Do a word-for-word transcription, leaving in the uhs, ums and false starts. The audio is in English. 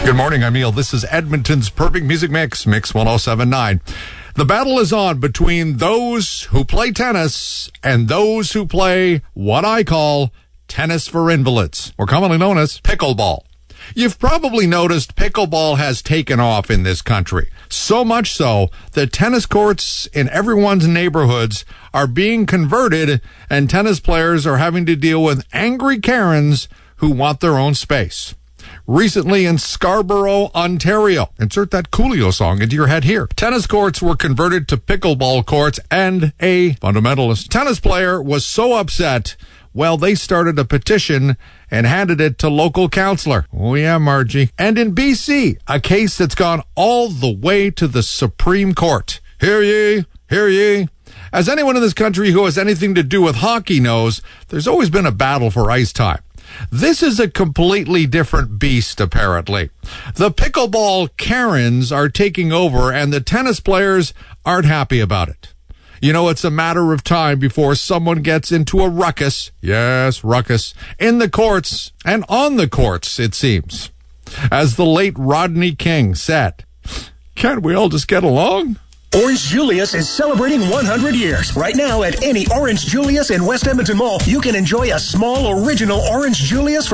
Good morning, I'm Neil. This is Edmonton's Perfect Music Mix, Mix one oh seven point nine. The battle is on between those who play tennis and those who play what I call tennis for invalids, or commonly known as pickleball. You've probably noticed pickleball has taken off in this country, so much so that tennis courts in everyone's neighborhoods are being converted and tennis players are having to deal with angry Karens who want their own space. Recently in Scarborough, Ontario, insert that Coolio song into your head here, tennis courts were converted to pickleball courts, and a fundamentalist tennis player was so upset, well, they started a petition and handed it to local councillor. Oh yeah, Margie. And in B C, a case that's gone all the way to the Supreme Court. Hear ye, hear ye. As anyone in this country who has anything to do with hockey knows, there's always been a battle for ice time. This is a completely different beast, apparently. The pickleball Karens are taking over, and the tennis players aren't happy about it. You know, it's a matter of time before someone gets into a ruckus, yes, ruckus, in the courts and on the courts, it seems. As the late Rodney King said, can't we all just get along? Orange Julius is celebrating one hundred years. Right now at any Orange Julius in West Edmonton Mall, you can enjoy a small original Orange Julius for